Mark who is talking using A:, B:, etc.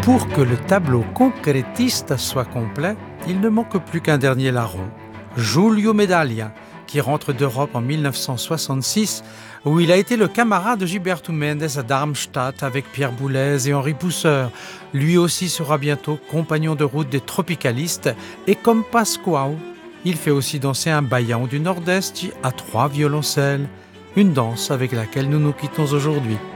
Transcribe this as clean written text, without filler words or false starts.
A: Pour que le tableau concrétiste soit complet, il ne manque plus qu'un dernier larron, Giulio Medaglia, qui rentre d'Europe en 1966, où il a été le camarade de Gilberto Mendes à Darmstadt avec Pierre Boulez et Henri Pousseur. Lui aussi sera bientôt compagnon de route des tropicalistes, et comme Pascoal, il fait aussi danser un baillant du Nord-Est à 3 violoncelles, une danse avec laquelle nous nous quittons aujourd'hui.